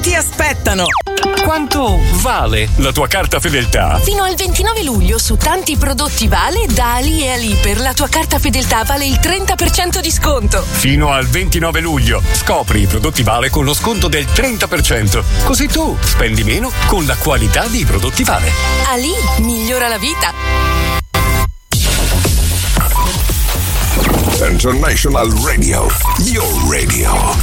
ti aspettano. Quanto vale la tua carta fedeltà? Fino al 29 luglio su tanti prodotti Vale da Ali e Ali per la tua carta fedeltà vale il 30% di sconto. Fino al 29 luglio scopri i prodotti Vale con lo sconto del 30%. Così tu spendi meno con la qualità dei prodotti Vale. Ali migliora la vita. International Radio, your radio.